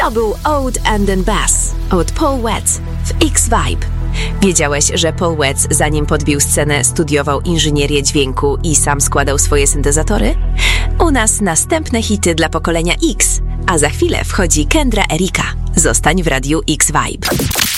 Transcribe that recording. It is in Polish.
To był Ode and Bass od Paul Watts w X-Vibe. Wiedziałeś, że Paul Watts, zanim podbił scenę, studiował inżynierię dźwięku i sam składał swoje syntezatory? U nas następne hity dla pokolenia X, a za chwilę wchodzi Kendra Erika. Zostań w radiu X-Vibe.